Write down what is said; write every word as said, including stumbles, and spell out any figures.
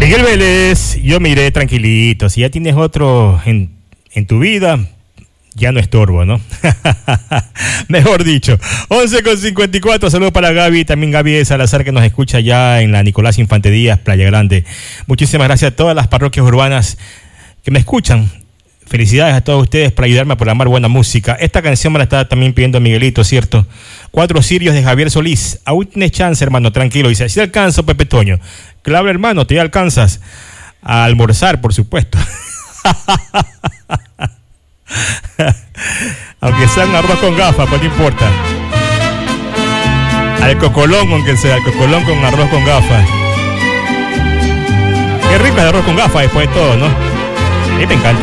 Miguel Vélez, yo miré tranquilito. Si ya tienes otro en, en tu vida, ya no estorbo, ¿no? Mejor dicho. once con cincuenta y cuatro, saludos para Gaby, también Gaby Salazar, que nos escucha ya en la Nicolás Infante Díaz, Playa Grande. Muchísimas gracias a todas las parroquias urbanas que me escuchan. Felicidades a todos ustedes por ayudarme a programar buena música. Esta canción me la está también pidiendo Miguelito, ¿cierto? Cuatro Sirios de Javier Solís. Aún tienes chance, hermano, tranquilo. Dice, si alcanzo, Pepe Toño. Claro, hermano, te alcanzas a almorzar, por supuesto. Aunque sea un arroz con gafas, pues no importa. Al cocolón, aunque sea, al cocolón con arroz con gafas. Qué rico el arroz con gafas después de todo, ¿no? A mí me encanta.